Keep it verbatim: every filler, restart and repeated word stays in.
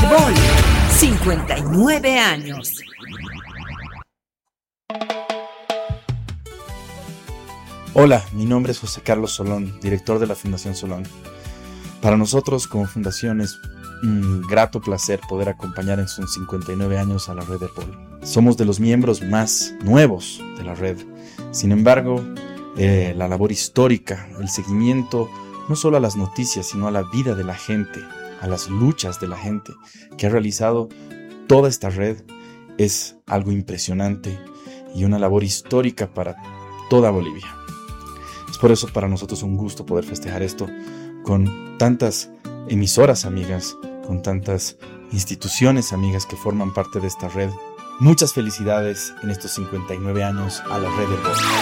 Herbol, cincuenta y nueve años. Hola, mi nombre es José Carlos Solón, director de la Fundación Solón. Para nosotros, como fundación, es un grato placer poder acompañar en sus cincuenta y nueve años a la red Herbol. Somos de los miembros más nuevos de la red. Sin embargo, eh, la labor histórica, el seguimiento, no solo a las noticias, sino a la vida de la gente, a las luchas de la gente que ha realizado toda esta red, es algo impresionante y una labor histórica para toda Bolivia. Es por eso para nosotros un gusto poder festejar esto con tantas emisoras amigas, con tantas instituciones amigas que forman parte de esta red. Muchas felicidades en estos cincuenta y nueve años a la red Herbol.